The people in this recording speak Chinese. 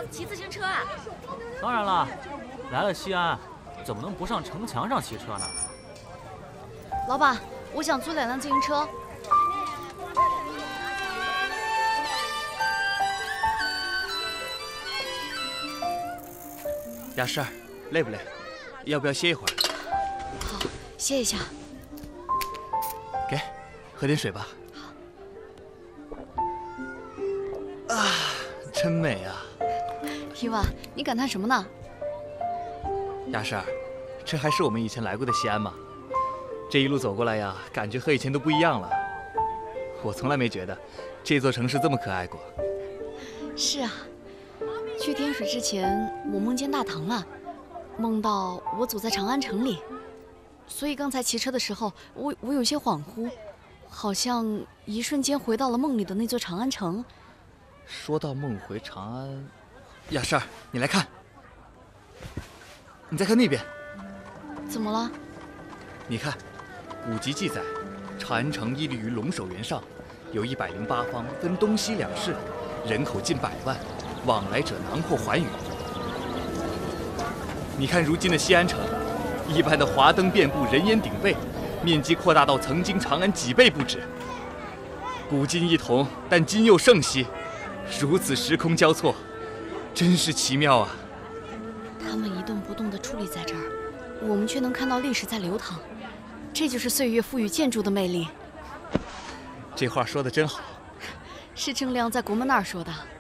要骑自行车啊？ 当然了，来了西安，怎么能不上城墙上骑车呢？ 老板，我想租2辆自行车。 雅诗，累不累？要不要歇一会儿？ 好，歇一下。 给，喝点水吧。啊，真美啊！ 伊娃，你感叹什么呢？ 雅诗，这还是我们以前来过的西安吗？这一路走过来呀，感觉和以前都不一样了。我从来没觉得这座城市这么可爱过。 是啊，去天水之前，我梦见大唐了，梦到我走在长安城里，所以刚才骑车的时候，我有些恍惚，好像一瞬间回到了梦里的那座长安城。 说到梦回长安，雅诗，你来看，你再看那边， 怎么了？ 你看，古籍记载，长安城屹立于龙首原上，有108方，分东西2市，人口近100万，往来者囊括寰宇。你看如今的西安城，一般的华灯遍布，人烟鼎沸，面积扩大到曾经长安几倍不止。古今异同，但今又盛熙，如此时空交错，真是奇妙啊！ 他们一动不动地矗立在这儿，我们却能看到历史在流淌，这就是岁月赋予建筑的魅力。 这话说得真好。 是郑亮在国门那儿说的。